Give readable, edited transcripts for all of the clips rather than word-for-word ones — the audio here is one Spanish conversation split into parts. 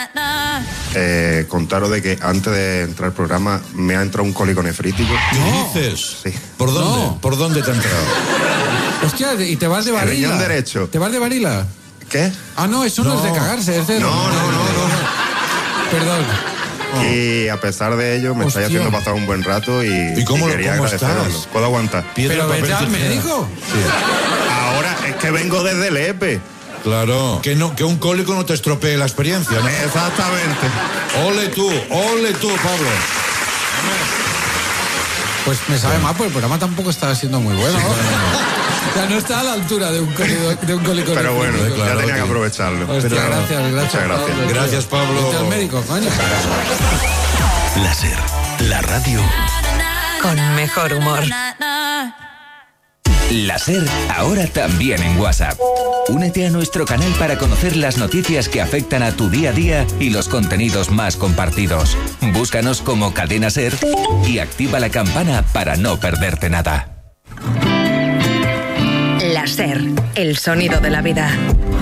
Contaros de que antes de entrar al programa me ha entrado un cólico nefrítico. ¿Qué dices? Sí. ¿Por dónde? No. ¿Por dónde te ha entrado? Hostia, ¿y te vas de El varila? riñón derecho. ¿Te vas de varila? ¿Qué? Ah, no, eso no es de cagarse, es de... No. Perdón. Y a pesar de ello me estáis Hostia. haciendo pasar un buen rato y cómo quería estás? agradeceroslo. ¿Puedo aguantar? Piedra, Pero papel, vete al tijera. médico. Ahora es que vengo desde el EPE. Claro. Que un cólico no te estropee la experiencia, ¿no? Exactamente. Ole tú, Pablo. Pues me sabe mal, pues el programa tampoco está siendo muy bueno. O sea, no está a la altura de un cólico. Pero bueno, nefrítico. ya claro, tenía que tío. aprovecharlo. Hostia, Pero- gracias. Muchas gracias. Pablo, tío. Gracias, Pablo. Vete al médico, coño. Láser, la radio Con mejor humor. Láser ahora también en WhatsApp. Únete a nuestro canal para conocer las noticias que afectan a tu día a día y los contenidos más compartidos. Búscanos como Cadena Ser y activa la campana para no perderte nada. Láser, el sonido de la vida.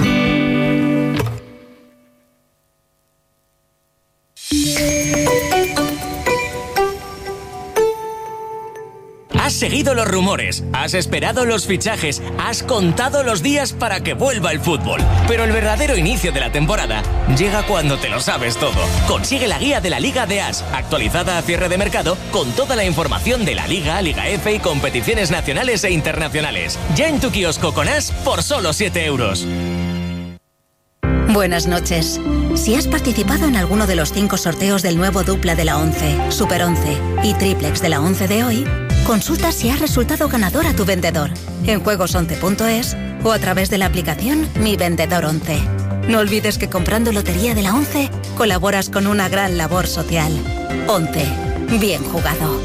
Has seguido los rumores, has esperado los fichajes, has contado los días para que vuelva el fútbol. Pero el verdadero inicio de la temporada llega cuando te lo sabes todo. Consigue la guía de la Liga de As, actualizada a cierre de mercado, con toda la información de la Liga, Liga F y competiciones nacionales e internacionales. Ya en tu kiosco con As por solo 7 euros. Buenas noches. Si has participado en alguno de los 5 sorteos del nuevo dupla de la 11, Super 11 y triplex de la 11 de hoy, consulta si has resultado ganador a tu vendedor en juegos11.es o a través de la aplicación Mi Vendedor 11. No olvides que comprando Lotería de la 11 colaboras con una gran labor social. 11. Bien jugado.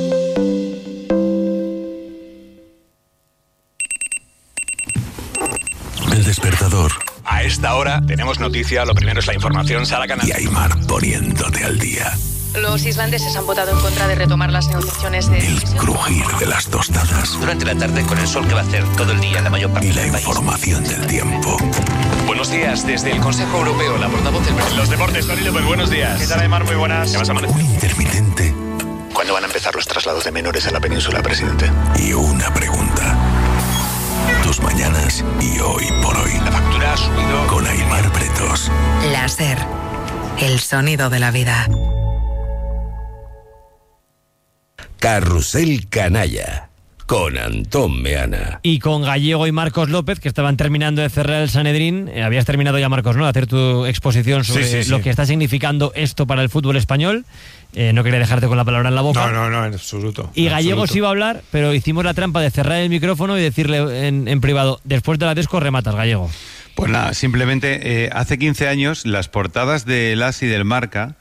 El despertador. A esta hora tenemos noticia, lo primero es la información, Sara Canal. Y Aymar poniéndote al día. Los islandeses han votado en contra de retomar las negociaciones de... El crujir de las tostadas. Durante la tarde con el sol que va a hacer todo el día en la mayor parte Y la del país. información del tiempo. Buenos días, desde el Consejo Europeo, la portavoz del... Los deportes, Tony López, buenos días. ¿Qué tal, Aymar? Muy buenas. ¿Qué vas a amanecer? Un intermitente ¿Cuándo van a empezar los traslados de menores a la península, presidente? y una pregunta. Tus mañanas y hoy por hoy. La factura ha subido... Con Aymar Pretos. Láser, el sonido de la vida. Carrusel Canalla. Con Antón Meana. Y con Gallego y Marcos López, que estaban terminando de cerrar el Sanedrín. Habías terminado ya, Marcos, ¿no? De hacer tu exposición sobre lo que está significando esto para el fútbol español. No quería dejarte con la palabra en la boca. No, en absoluto. Y Gallego sí iba a hablar, pero hicimos la trampa de cerrar el micrófono y decirle en privado, después de la Tesco rematas, Gallego. Pues nada, simplemente hace 15 años las portadas del AS y del Marca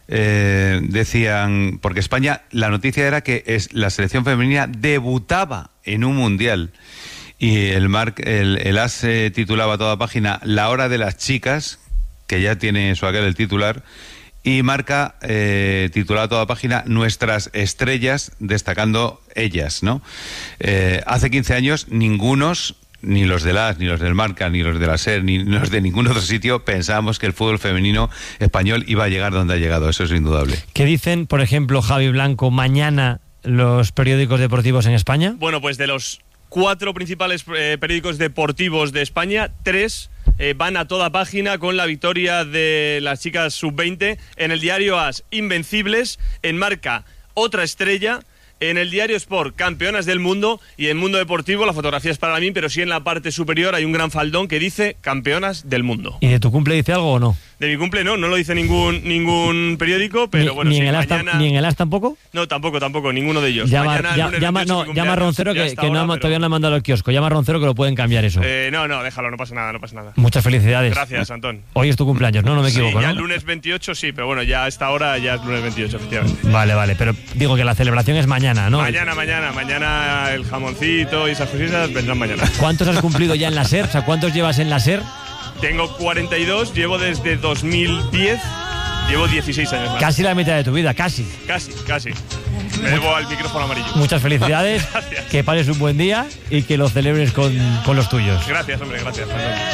decían, porque España, la noticia era que la selección femenina debutaba en un mundial. Y el AS titulaba a toda página La hora de las chicas, que ya tiene su aquel el titular, y Marca titulaba a toda página Nuestras estrellas, destacando ellas, ¿no? Hace 15 años ningunos, ni los del AS, ni los del Marca, ni los de la SER, ni los de ningún otro sitio pensábamos que el fútbol femenino español iba a llegar donde ha llegado, eso es indudable. ¿Qué dicen, por ejemplo, Javi Blanco, mañana los periódicos deportivos en España? Bueno, pues de los 4 principales periódicos deportivos de España, 3 van a toda página con la victoria de las chicas sub-20. En el diario AS, invencibles. En Marca, otra estrella. En el diario Sport, campeonas del mundo. Y en Mundo Deportivo, la fotografía es para mí, pero sí en la parte superior hay un gran faldón que dice campeonas del mundo. ¿Y de tu cumple dice algo o no? De mi cumple no lo dice ningún periódico, pero bueno, ni sí, en el AS, mañana... ¿Ni en el AS tampoco? No, tampoco, ninguno de ellos. Llama Mañana, a Roncero que todavía no ha mandado al kiosco. Llama a Roncero que lo pueden cambiar eso. No, déjalo, no pasa nada. Muchas felicidades. Gracias, Antón. Hoy es tu cumpleaños, no me equivoco, sí, ya ¿no? el lunes 28 sí, pero bueno, ya a esta hora ya es lunes 28, efectivamente. Vale, pero digo que la celebración es mañana, ¿no? Mañana el jamoncito y esas cositas vendrán mañana. ¿Cuántos has cumplido ya en la SER? O sea, ¿cuántos llevas en la SER? Tengo 42, llevo desde 2010, llevo 16 años más. Casi la mitad de tu vida, casi. Casi. Me debo al micrófono amarillo. Muchas felicidades, que pases un buen día y que lo celebres con los tuyos. Gracias, hombre, gracias.